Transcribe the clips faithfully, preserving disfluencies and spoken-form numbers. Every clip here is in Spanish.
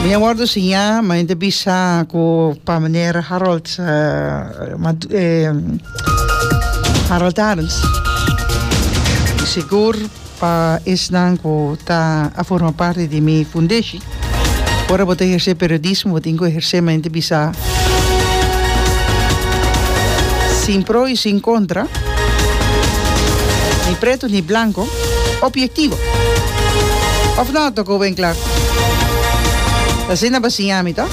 Mi awardo siya, may bisa ko pa meneer Harold uh, Mad- eh, Harold Arens. Siguro pa is nang ko ta a forma parte di mi fundatie. Ora vou exercer periodismo, vou tenho que exercer mas bisa sin pro y sin contra, ni preto ni blanco, objetivo. Of nou toch ook ben klaar. Dat is na siya mito.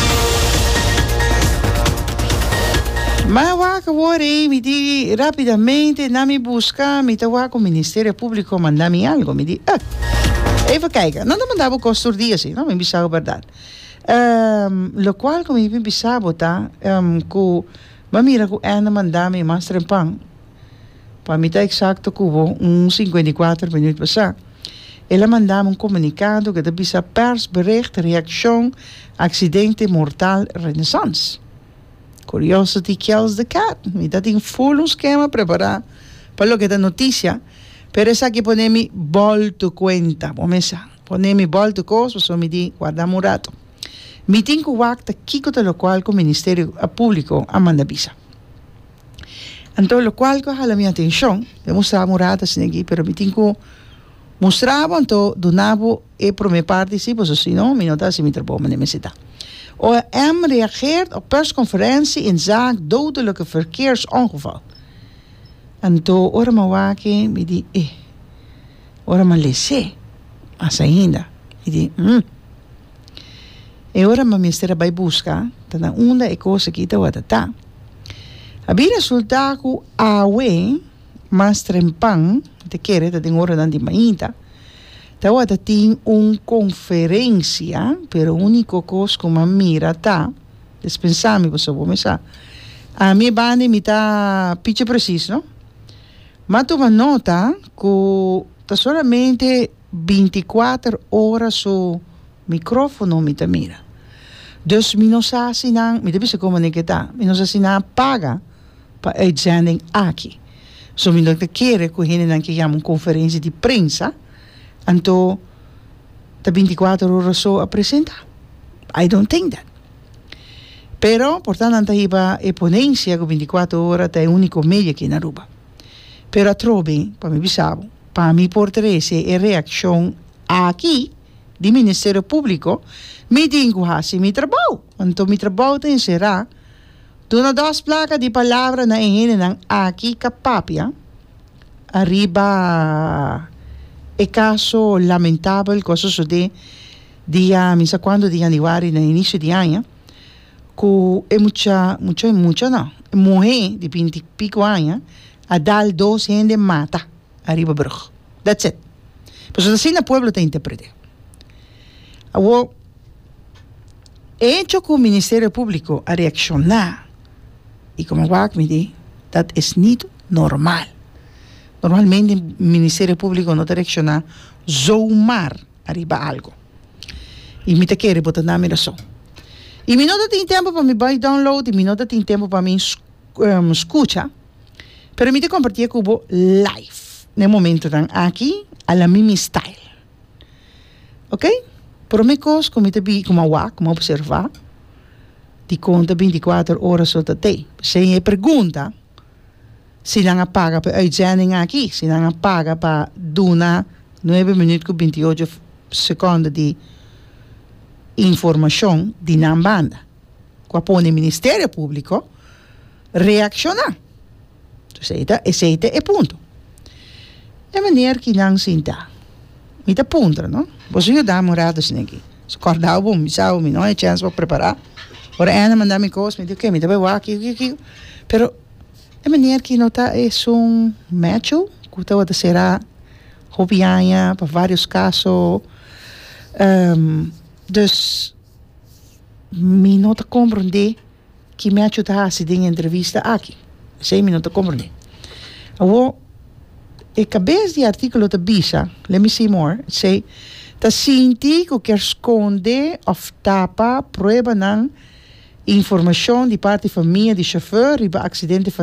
Ma waka wore mi di rapidamente na mi busca mi tawa con Ministerio Público mandami algo mi di. Ah, even kijken. No, no mandavo costur dias, no, mi bisao verdad. Um, lo cual como mi bisabo ta um ku mamira ku ana mandami master en pan. Pa mi ta exacto kubo un cinquanta e quattro minutos pasa. Ela mandava um comunicado que devia persbericht, reação, acidente mortal, renaissance. Curiosity kills the cat. Me dat in full um esquema preparar para lo que da notícia. Pero essa que ponemi volto conta. Pomesa, ponemi volto coisa, so me di guarda murato. Me tinco wakta kiko de lo qual com o Ministério Público a manda visa. Então, lo qual que hala minha atenção, eu mostrava murata assim aqui, pero me tinco mostrava então donavo e por minha parte sim, pois assim não, me nota se me trabalha na universidade. O M reageert op persconferentie in zaak dodelijke verkeersongeval. Então, ora ma wake, me di, eh, ora ma lese, asa ainda, me di, hum. E ora ma ministera vai buscar, tana unda e coisa que ita watata. Abi resultado awe, mas trempang, te quer, te tenho hora dan di mainta. Tawa ta ting un conferencia, pero único cos como mira ta, dispensami posso come sa. A mi bani mi ta piche preciso, no? Ma tu nota que ta solamente veintiquattro horas su microfono mi ta mira. Dus mi non sa sinang, mi deve comunicare, mi non sa sinang paga pa uitzending aqui. So mi non te chiede che hene dan che chiama un conferenza di prensa. Anto ta veintiquattro ore so a presenta. I don't think that. Pero, portanto, anta iba e ponencia con veintiquattro ore ta è unico meglio che in Aruba. Pero a trovi, pa mi bisavo, pa mi porterese e reazione aqui di Ministero Público, mi dingo hasi mi trabalho. Anto mi trabalho te será Tuna dos placas de palavra na engine ng aqui kapapia, arriba e caso lamentável, cosa so de dia, misa quando di januari na inizio di anno, cu e mucha, mucha, mucha no, mujer de vinte pico años, a dal dos gente mata, arriba brug. That's it. Pues así na pueblo te interprete. Awo, hecho con el Ministerio Público a reaccionar, y como Wak me di, dat is niet normal. Normalmente el Ministerio Público no te reacciona zomaar arriba algo. Y me te quiere botar na mi razón. Y mi nota tiene tiempo para mi buy download, y mi nota tiene tiempo para mi um, escucha, pero mi te compartí cubo live, en el momento dan aquí, a la mimi style. ¿Ok? Por mi cos, como te vi, como Wak, como observar, di conta veintiquattro ore so dat te. Se je pergunta, si lang paga per uitzending aqui, si lang paga pa duna nove minutos con veintiocho secondi di informazione di nan banda. Qua pone il Ministero Pubblico reacciona. Seita e seita e punto. E manier ki lang sinta. Mita punta, no? Posso io damo rato sinegi. Scordavo, mi sa, mi no, e chance per preparare. Ora Anna mandami cose, mi dice, ok, mi deve waki, waki, pero e manier que nota é um macho, que tá será hobbyanya, para vários casos, um, dus mi nota compreender que macho tá assim em entrevista aqui, sei mi nota compreender. Awo, e cabeça de artigo da bisa, let me see more, say, tá sinti que quer esconder of tapa, prueba ng informação de parte da família de chauffeur riba acidente